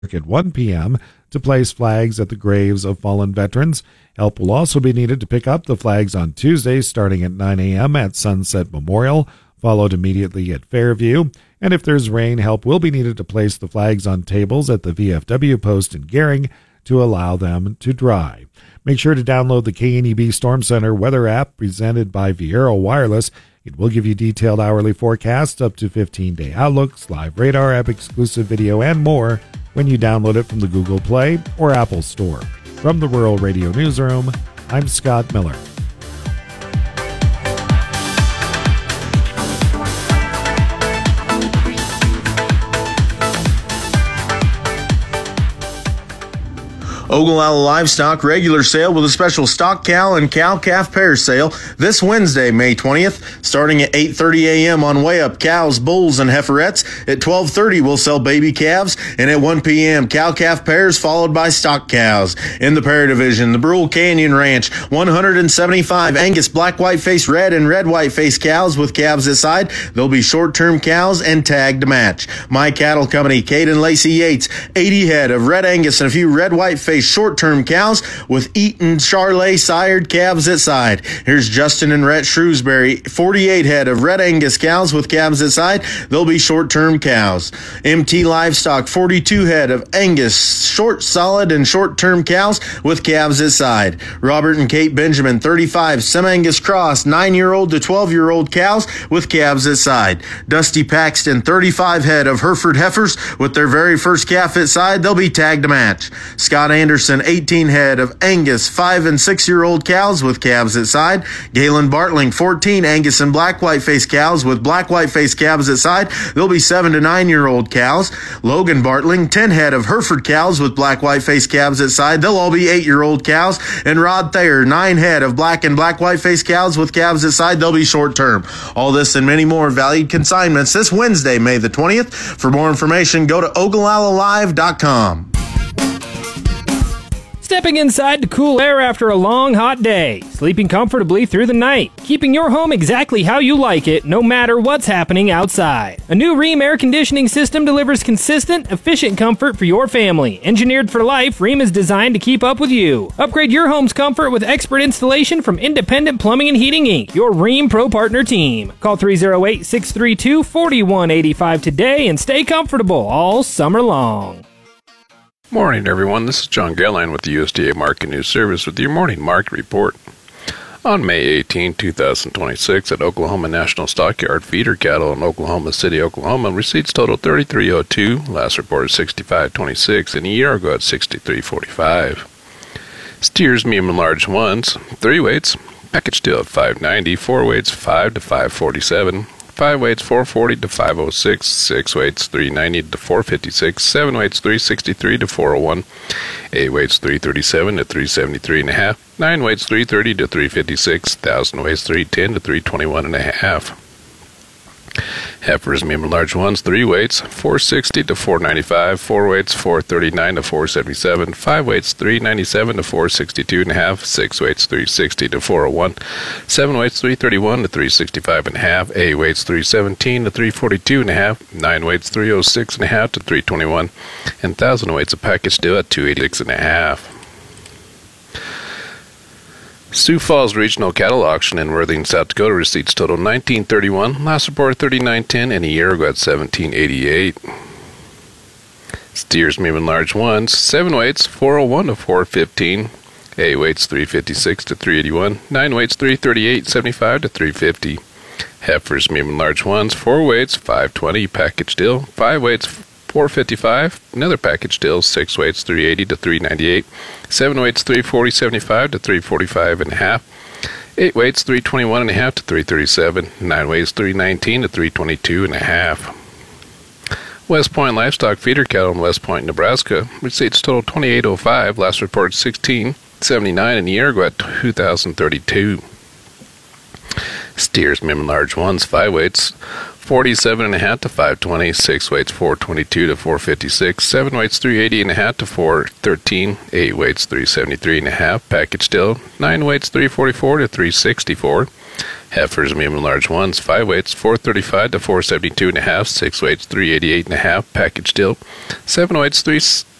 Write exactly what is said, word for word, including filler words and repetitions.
at one p.m. to place flags at the graves of fallen veterans. Help will also be needed to pick up the flags on Tuesday starting at nine a.m. at Sunset Memorial, followed immediately at Fairview. And if there's rain, help will be needed to place the flags on tables at the V F W post in Gering to allow them to dry. Make sure to download the K N E B Storm Center weather app presented by Viero Wireless. It will give you detailed hourly forecasts, up to fifteen-day outlooks, live radar app exclusive video, and more when you download it from the Google Play or Apple Store. From the Rural Radio Newsroom, I'm Scott Miller. Ogallala Livestock regular sale with a special stock cow and cow-calf pair sale this Wednesday, May twentieth, starting at eight thirty a.m. on Way Up cows, bulls, and heiferettes. At twelve thirty, we'll sell baby calves, and at one p.m., cow-calf pairs followed by stock cows. In the pair division, the Brule Canyon Ranch, one hundred seventy-five Angus black-white-faced red and red-white-faced cows with calves this side. They'll be short-term cows and tagged to match. My Cattle Company, Kate and Lacey Yates, eighty head of red Angus and a few red-white-faced short-term cows with Eaton Charlet sired calves at side. Here's Justin and Rhett Shrewsbury, forty-eight head of red Angus cows with calves at side. They'll be short-term cows. M T Livestock, forty-two head of Angus short, solid, and short-term cows with calves at side. Robert and Kate Benjamin, thirty-five Sem-Angus Cross, nine-year-old to twelve-year-old cows with calves at side. Dusty Paxton, thirty-five head of Hereford heifers with their very first calf at side. They'll be tagged to match. Scott Anderson, eighteen head of Angus five and six-year-old cows with calves at side. Galen Bartling, fourteen Angus and black-white-faced cows with black-white-faced calves at side. They'll be seven to nine-year-old cows. Logan Bartling, ten head of Hereford cows with black-white-faced calves at side. They'll all be eight-year-old cows. And Rod Thayer, nine head of black and black-white-faced cows with calves at side. They'll be short-term. All this and many more valued consignments this Wednesday, May the twentieth. For more information, go to ogallala live dot com. Stepping inside to cool air after a long, hot day. Sleeping comfortably through the night. Keeping your home exactly how you like it, no matter what's happening outside. A new Rheem air conditioning system delivers consistent, efficient comfort for your family. Engineered for life, Rheem is designed to keep up with you. Upgrade your home's comfort with expert installation from Independent Plumbing and Heating Incorporated, your Rheem Pro Partner team. Call three oh eight, six three two, four one eight five today and stay comfortable all summer long. Morning, everyone. This is John Gelline with the U S D A Market News Service with your morning market report. On May eighteenth, twenty twenty-six, at Oklahoma National Stockyard, feeder cattle in Oklahoma City, Oklahoma, receipts totaled thirty-three oh two, last reported sixty-five twenty-six, and a year ago at sixty-three forty-five. Steers, medium and large ones, three weights, package deal at five ninety, four weights five to five forty-seven. Five weights four forty to five oh six, six weights three ninety to four fifty-six, seven weights three sixty-three to four oh one, eight weights three thirty-seven to three seventy-three and a half, nine weights three thirty to three fifty-six, thousand weights three ten to three twenty-one and a half. Heifers, medium and large ones, three weights, four sixty to four ninety-five, four weights, four thirty-nine to four seventy-seven, five weights, three ninety-seven to four sixty-two and a half, six weights, three sixty to four oh one, seven weights, three thirty-one to three sixty-five and a half, eight weights, three seventeen to three forty-two and a half, nine weights, three oh six and a half to three twenty-one, and thousand weights a package deal at two eighty-six and a half. Sioux Falls Regional Cattle Auction in Worthing, South Dakota, receipts total nineteen thirty-one, last report thirty-nine ten, and a year ago at seventeen eighty-eight. Steers, medium and large ones, seven weights, four oh one to four fifteen, eight weights, three fifty-six to three eighty-one, nine weights, three thirty-eight seventy-five to three fifty. Heifers, medium and large ones, four weights, five twenty, package deal, five weights, four fifty-five, another package deal, six weights, three eighty to three ninety-eight, seven weights, three forty seventy-five to three forty-five and a half, eight weights, three twenty-one and a half to three thirty-seven, nine weights, three nineteen to three twenty-two and a half. West Point Livestock feeder cattle in West Point, Nebraska, receipts total twenty-eight oh five, last reported sixteen seventy-nine, and a year ago at two thousand thirty-two. Steers, medium and large ones, five weights, forty-seven and a half to five twenty, six weights, four twenty-two to four fifty-six, seven weights, three eighty and a half to four thirteen, eight weights, three seventy-three and a half, package deal, nine weights, three forty-four to three sixty-four, Heifers, medium and large ones, five weights, four thirty-five to four seventy-two and a half, six weights, three eighty-eight and a half, package deal. Seven weights, three